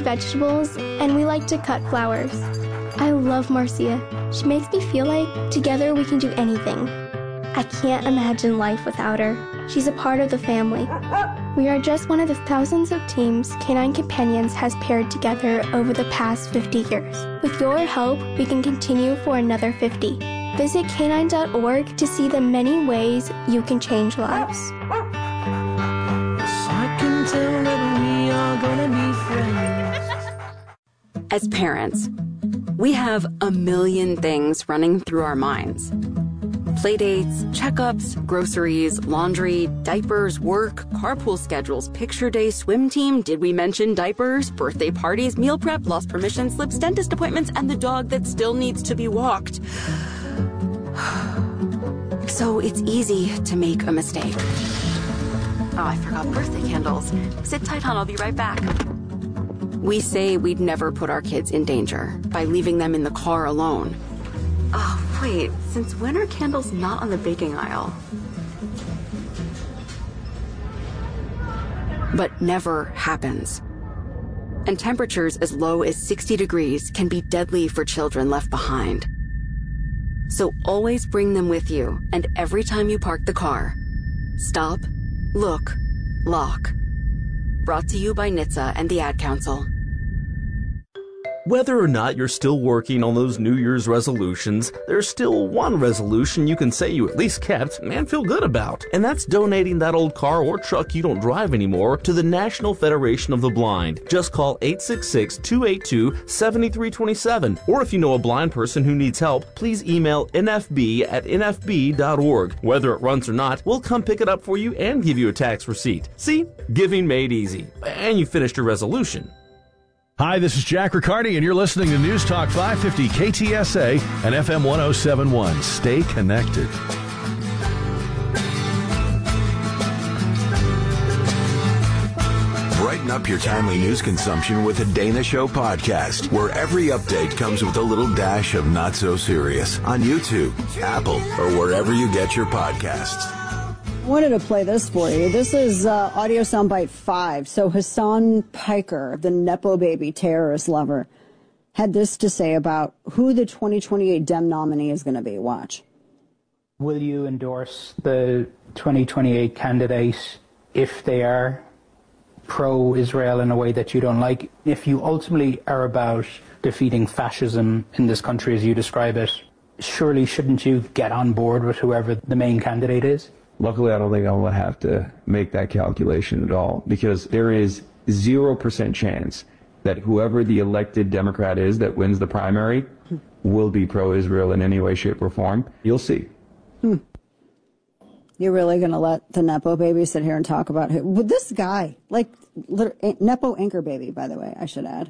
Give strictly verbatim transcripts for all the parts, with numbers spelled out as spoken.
vegetables, and we like to cut flowers. I love Marcia. She makes me feel like together we can do anything. I can't imagine life without her. She's a part of the family. We are just one of the thousands of teams Canine Companions has paired together over the past fifty years. With your help, we can continue for another fifty. Visit canine dot org to see the many ways you can change lives. I can tell that we are gonna be friends. As parents, we have a million things running through our minds. Playdates, checkups, groceries, laundry, diapers, work, carpool schedules, picture day, swim team, did we mention diapers, birthday parties, meal prep, lost permission slips, dentist appointments, and the dog that still needs to be walked. So it's easy to make a mistake. Oh, I forgot birthday candles. Sit tight, hon, I'll be right back. We say we'd never put our kids in danger by leaving them in the car alone. Oh, wait, since when are candles not on the baking aisle? But never happens. And temperatures as low as sixty degrees can be deadly for children left behind. So always bring them with you, and every time you park the car, stop, look, lock. Brought to you by N H T S A and the Ad Council. Whether or not you're still working on those New Year's resolutions, there's still one resolution you can say you at least kept and feel good about. And that's donating that old car or truck you don't drive anymore to the National Federation of the Blind. Just call eight six six, two eight two, seven three two seven. Or if you know a blind person who needs help, please email N F B at N F B dot org. Whether it runs or not, we'll come pick it up for you and give you a tax receipt. See? Giving made easy. And you finished your resolution. Hi, this is Jack Riccardi, and you're listening to News Talk five fifty K T S A and F M one oh seven point one. Stay connected. Brighten up your timely news consumption with a Dana Show podcast, where every update comes with a little dash of not so serious on YouTube, Apple, or wherever you get your podcasts. I wanted to play this for you. This is uh, audio soundbite five. So Hassan Piker, the Nepo baby terrorist lover, had this to say about who the twenty twenty-eight Dem nominee is going to be. Watch. Will you endorse the twenty twenty-eight candidate if they are pro-Israel in a way that you don't like? If you ultimately are about defeating fascism in this country as you describe it, surely shouldn't you get on board with whoever the main candidate is? Luckily, I don't think I will have to make that calculation at all, because there is zero percent chance that whoever the elected Democrat is that wins the primary will be pro-Israel in any way, shape, or form. You'll see. Hmm. You're really going to let the Nepo baby sit here and talk about who? Well, this guy, like, Nepo anchor baby, by the way, I should add.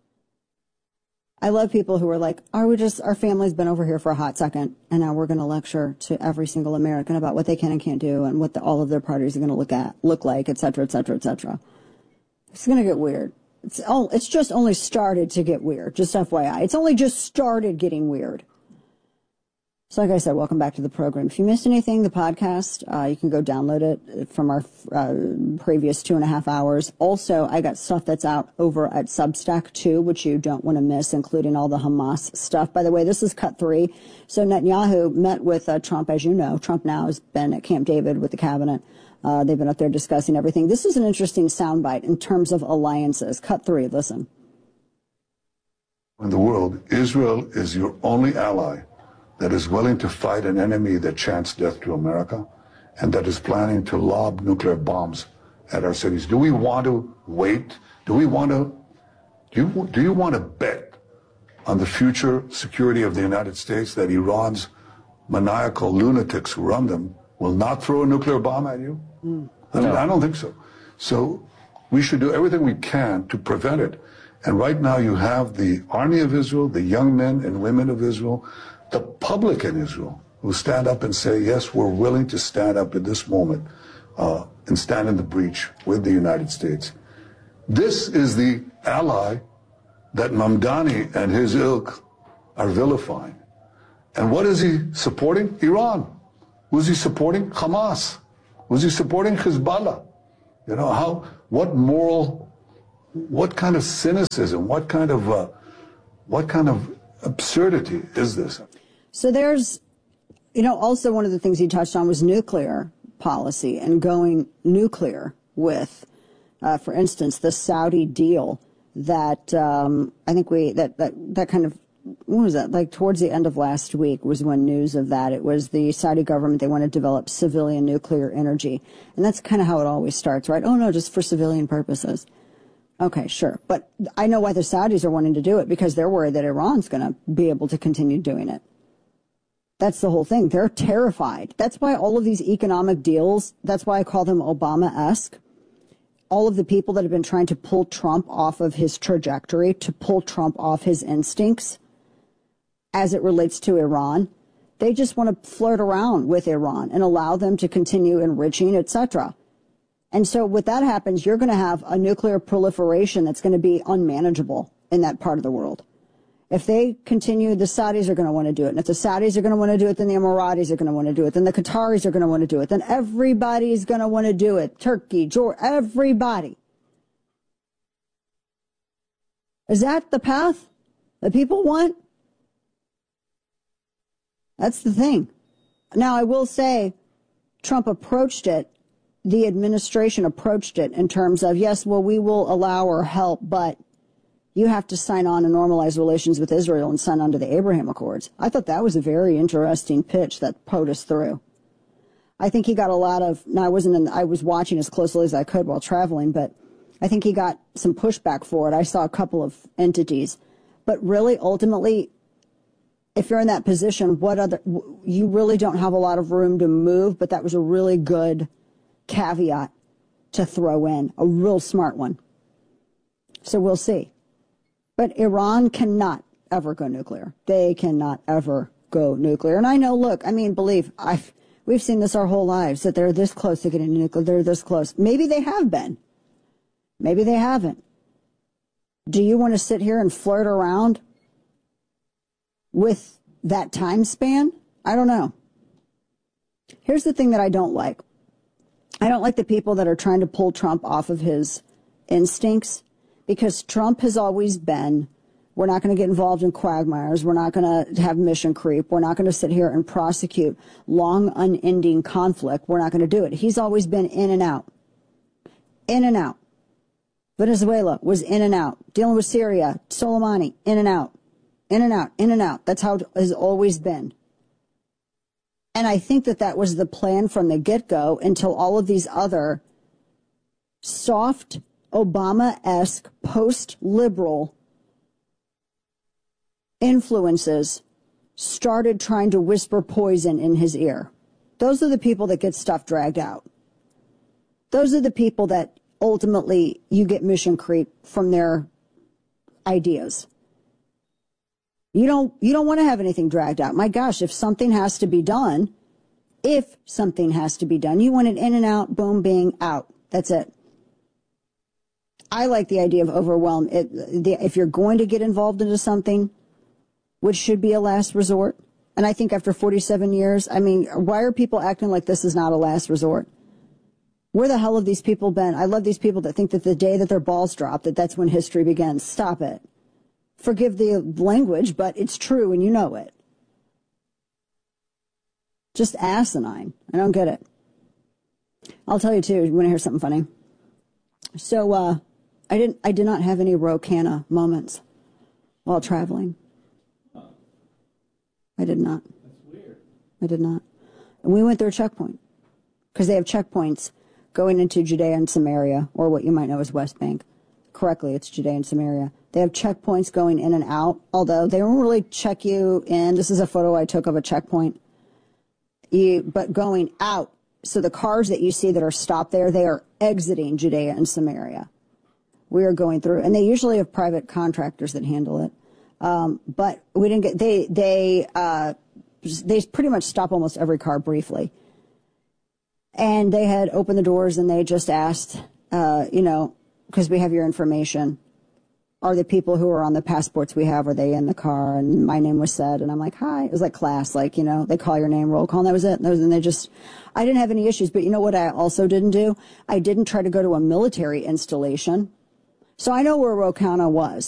I love people who are like, are we just, our family's been over here for a hot second, and now we're going to lecture to every single American about what they can and can't do and what the, all of their parties are going to look at, look like, et cetera, et cetera, et cetera. It's going to get weird. It's, oh, it's just only started to get weird, just F Y I. It's only just started getting weird. So like I said, welcome back to the program. If you missed anything, the podcast, uh, you can go download it from our uh, previous two and a half hours. Also, I got stuff that's out over at Substack too, which you don't want to miss, including all the Hamas stuff. By the way, this is cut three. So Netanyahu met with uh, Trump, as you know. Trump now has been at Camp David with the cabinet. Uh, they've been up there discussing everything. This is an interesting soundbite in terms of alliances. Cut three, listen. In the world, Israel is your only ally that is willing to fight an enemy that chants death to America and that is planning to lob nuclear bombs at our cities. Do we want to wait? Do we want to, do you, do you want to bet on the future security of the United States that Iran's maniacal lunatics who run them will not throw a nuclear bomb at you? Mm. I, mean, no. I don't think so. So we should do everything we can to prevent it. And right now you have the army of Israel, the young men and women of Israel, the public in Israel who stand up and say, yes, we're willing to stand up in this moment uh, and stand in the breach with the United States. This is the ally that Mamdani and his ilk are vilifying. And what is he supporting? Iran. Who's he supporting? Hamas. Who's he supporting? Hezbollah. You know, how, what moral What kind of cynicism, what kind of, uh, what kind of absurdity is this? So there's, you know, also one of the things he touched on was nuclear policy and going nuclear with, uh, for instance, the Saudi deal that um, I think we, that, that, that kind of, what was that, like towards the end of last week was when news of that. It was the Saudi government, they want to develop civilian nuclear energy. And that's kind of how it always starts, right? Oh, no, just for civilian purposes. Okay, sure. But I know why the Saudis are wanting to do it, because they're worried that Iran's going to be able to continue doing it. That's the whole thing. They're terrified. That's why all of these economic deals, that's why I call them Obama-esque. All of the people that have been trying to pull Trump off of his trajectory, to pull Trump off his instincts as it relates to Iran, they just want to flirt around with Iran and allow them to continue enriching, et cetera. And so when that happens, you're going to have a nuclear proliferation that's going to be unmanageable in that part of the world. If they continue, the Saudis are going to want to do it. And if the Saudis are going to want to do it, then the Emiratis are going to want to do it. Then the Qataris are going to want to do it. Then everybody's going to want to do it. Turkey, Jordan, everybody. Is that the path that people want? That's the thing. Now, I will say Trump approached it, the administration approached it in terms of, yes, well, we will allow or help, but you have to sign on and normalize relations with Israel and sign on to the Abraham Accords. I thought that was a very interesting pitch that POTUS threw. I think he got a lot of, now I wasn't in, I was watching as closely as I could while traveling, but I think he got some pushback for it. I saw a couple of entities. But really, ultimately, if you're in that position, what other, you really don't have a lot of room to move, but that was a really good caveat to throw in, a real smart one. So we'll see. But Iran cannot ever go nuclear. They cannot ever go nuclear. And I know, look, I mean, believe, I've, we've seen this our whole lives, that they're this close to getting nuclear. They're this close. Maybe they have been. Maybe they haven't. Do you want to sit here and flirt around with that time span? I don't know. Here's the thing that I don't like. I don't like the people that are trying to pull Trump off of his instincts, because Trump has always been, we're not going to get involved in quagmires. We're not going to have mission creep. We're not going to sit here and prosecute long, unending conflict. We're not going to do it. He's always been in and out. In and out. Venezuela was in and out. Dealing with Syria, Soleimani, in and out. In and out, in and out. That's how it has always been. And I think that that was the plan from the get-go until all of these other soft, Obama-esque, post-liberal influences started trying to whisper poison in his ear. Those are the people that get stuff dragged out. Those are the people that ultimately you get mission creep from their ideas. You don't, you don't want to have anything dragged out. My gosh, if something has to be done, if something has to be done, you want it in and out, boom, bing, out. That's it. I like the idea of overwhelm. It, the, if you're going to get involved into something, which should be a last resort, and I think after forty-seven years, I mean, why are people acting like this is not a last resort? Where the hell have these people been? I love these people that think that the day that their balls drop, that that's when history begins. Stop it. Forgive the language, but it's true and you know it. Just asinine. I don't get it. I'll tell you too, you want to hear something funny? So, uh, I didn't, I did not have any Ro Khanna moments while traveling. I did not. That's weird. I did not. And we went through a checkpoint, because they have checkpoints going into Judea and Samaria, or what you might know as West Bank. Correctly, it's Judea and Samaria. They have checkpoints going in and out, although they don't really check you in. This is a photo I took of a checkpoint. You, but going out, so the cars that you see that are stopped there, they are exiting Judea and Samaria. We are going through, and they usually have private contractors that handle it. Um, but we didn't get, they, they, uh, they pretty much stop almost every car briefly. And they had opened the doors and they just asked, uh, you know, because we have your information. Are the people who are on the passports we have, are they in the car? And my name was said, and I'm like, hi. It was like class, like, you know, they call your name, roll call, and that was it. And they just, I didn't have any issues. But you know what I also didn't do? I didn't try to go to a military installation. So I know where Ro Khanna was.